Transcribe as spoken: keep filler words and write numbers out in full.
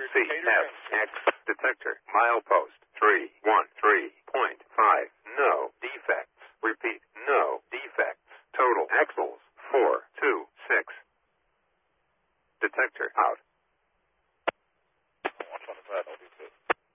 C S X detector milepost three one three point five. No defects. Repeat, no defects. Total axles four two six. Detector out.